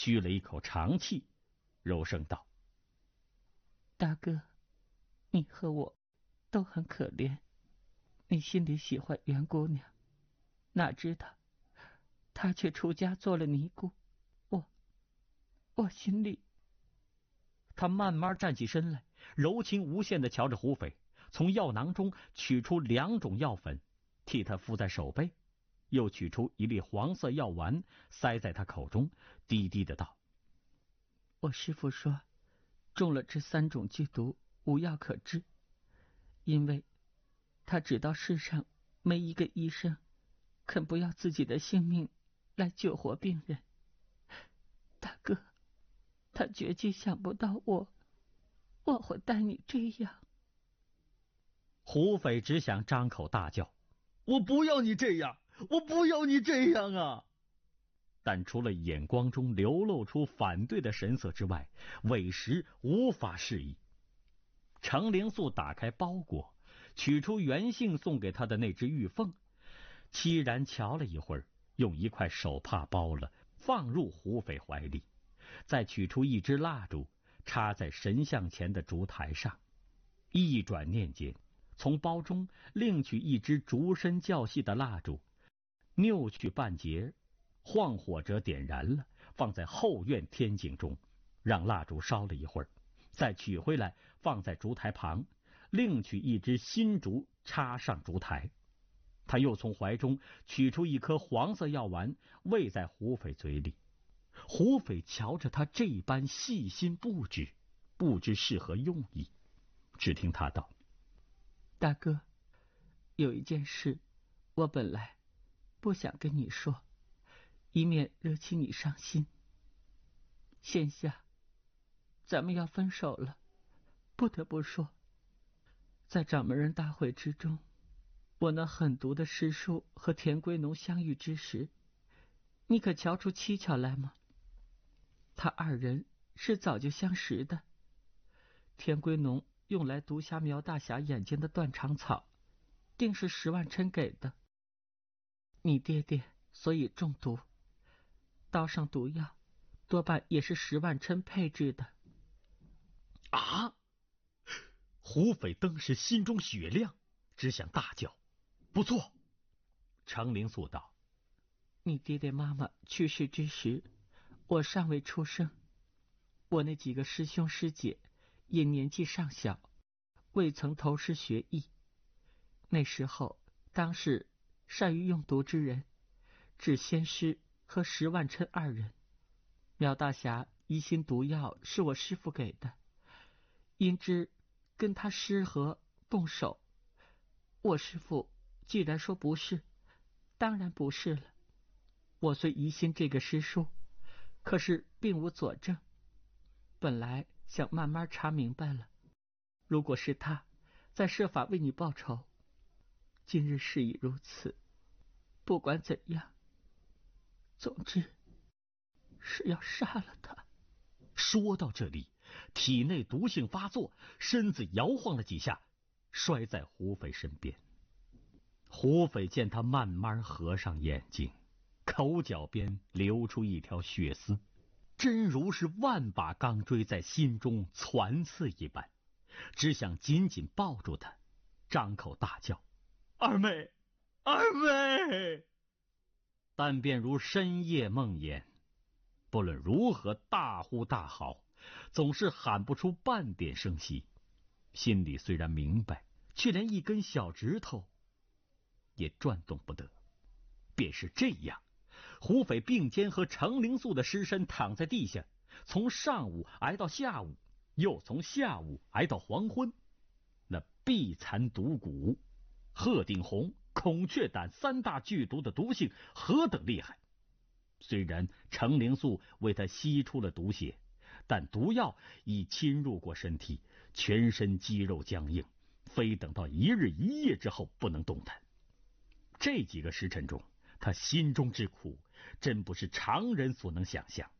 吁了一口长气，柔声道：“ 大哥，你和我都很可怜，你心里喜欢袁姑娘，哪知道她却出家做了尼姑，我心里……” 他慢慢站起身来，柔情无限地瞧着胡斐，从药囊中取出2种药粉，替他敷在手背，又取出一粒黄色药丸，塞在他口中，低低的道：“ 我师父说，中了这3种剧毒，无药可治，因为他知道世上没一个医生肯不要自己的性命来救活病人。大哥，他绝计想不到我会待你这样。” 胡斐只想张口大叫：“我不要你这样，我不要你这样啊！”但除了眼光中流露出反对的神色之外，委实无法示意。程灵素打开包裹，取出袁姓送给他的那只玉凤，凄然瞧了一会儿，用一块手帕包了，放入胡斐怀里，再取出一支蜡烛，插在神像前的烛台上，一转念间，从包中另取一支竹身较细的蜡烛，拗去半截，晃火着点燃了，放在后院天井中，让蜡烛烧了一会儿，再取回来放在烛台旁，另取一支新烛插上烛台。他又从怀中取出一颗黄色药丸，喂在胡斐嘴里。胡斐瞧着他这般细心布置，不知是何用意，只听他道：“ 大哥，有一件事，我本来不想跟你说，以免惹起你伤心。现下咱们要分手了，不得不说，在掌门人大会之中，我那狠毒的师叔和田归农相遇之时，你可瞧出蹊跷来吗？他2人是早就相识的。田归农用来毒瞎苗大侠眼睛的断肠草，定是10万琛给的。你爹爹所以中毒，刀上毒药多半也是10万琛配制的。” 啊！胡斐登时心中雪亮，只想大叫：“不错！”程灵素道：“ 你爹爹妈妈去世之时，我尚未出生，我那几个师兄师姐也年纪尚小，未曾投师学艺。那时候当是善于用毒之人，只仙师和10万琛2人。苗大侠疑心毒药是我师父给的，因之跟他失和动手。我师父既然说不是，当然不是了。我虽疑心这个师叔，可是并无佐证。本来想慢慢查明白了，如果是他，再设法为你报仇。今日事已如此，不管怎样，总之是要杀了他。” 说到这里，体内毒性发作，身子摇晃了几下，摔在胡斐身边。胡斐见他慢慢合上眼睛，口角边流出一条血丝，真如是万把钢锥在心中攒刺一般，只想紧紧抱住他，张口大叫：“二妹，二妹！”但便如深夜梦魇，不论如何大呼大嚎，总是喊不出半点声息。心里虽然明白，却连一根小指头也转动不得。便是这样，胡斐并肩和程灵素的尸身躺在地下，从上午挨到下午，又从下午挨到黄昏。那碧蚕毒蛊、鹤顶红、孔雀胆3大剧毒的毒性何等厉害！虽然程灵素为他吸出了毒血，但毒药已侵入过身体，全身肌肉僵硬，非等到1日1夜之后不能动弹。这几个时辰中，他心中之苦，真不是常人所能想象。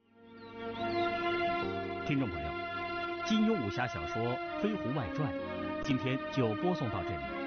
听众朋友，金庸武侠小说《飞狐外传》今天就播送到这里。